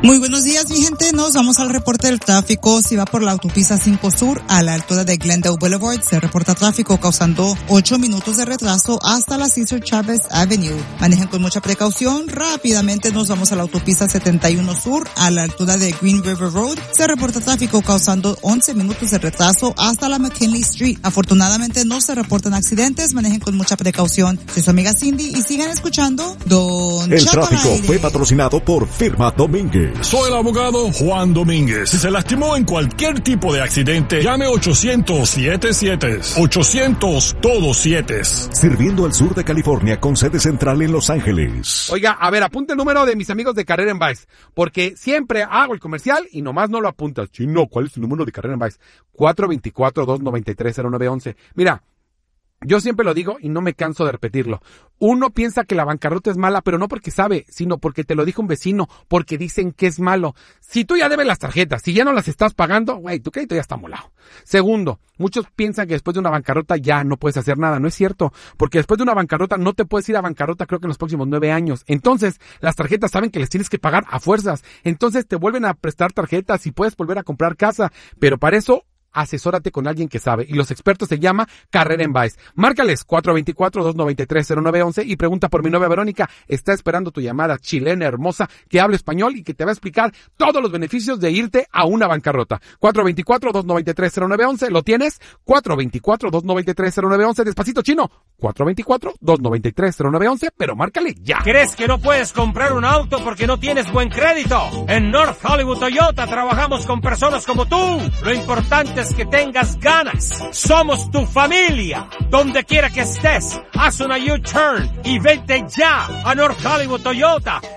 Muy buenos días, mi gente. Nos vamos al reporte del tráfico. Si va por la autopista 5 Sur a la altura de Glendale Boulevard, se reporta tráfico causando 8 minutos de retraso hasta la Cesar Chavez Avenue. Manejen con mucha precaución. Rápidamente nos vamos a la autopista 71 Sur a la altura de Green River Road. Se reporta tráfico causando 11 minutos de retraso hasta la McKinley Street. Afortunadamente no se reportan accidentes. Manejen con mucha precaución. Soy su amiga Cindy y sigan escuchando Don El Chaco tráfico al aire. fue patrocinado por Firma Domínguez. Soy el abogado Juan Domínguez. Si se lastimó en cualquier tipo de accidente, llame 800-77. 800 todos 7. Sirviendo al sur de California con sede central en Los Ángeles. Oiga, a ver, apunta el número de mis amigos de Carrera en Vice, porque siempre hago el comercial y nomás no lo apuntas. Chino, ¿cuál es tu número de Carrera en Vice? 424-293-0911. Mira, yo siempre lo digo y no me canso de repetirlo. Uno piensa que la bancarrota es mala, pero no porque sabe, sino porque te lo dijo un vecino, porque dicen que es malo. Si tú ya debes las tarjetas, si ya no las estás pagando, güey, tu crédito ya está molado. Segundo, muchos piensan que después de una bancarrota ya no puedes hacer nada. No es cierto, porque después de una bancarrota no te puedes ir a bancarrota, creo que en los próximos 9 años. Entonces, las tarjetas saben que les tienes que pagar a fuerzas. Entonces te vuelven a prestar tarjetas y puedes volver a comprar casa, pero para eso asesórate con alguien que sabe, y los expertos se llama Carrera en Vice. Márcales 424-293-0911 y pregunta por mi novia Verónica. Está esperando tu llamada, chilena hermosa, que habla español y que te va a explicar todos los beneficios de irte a una bancarrota. 424-293-0911, ¿lo tienes? 424-293-0911, despacito chino. 424-293-0911, pero márcale ya. ¿Crees que no puedes comprar un auto porque no tienes buen crédito? En North Hollywood Toyota trabajamos con personas como tú. Lo importante es que tengas ganas. Somos tu familia. Donde quiera que estés, haz una U-turn y vete ya a North Hollywood Toyota.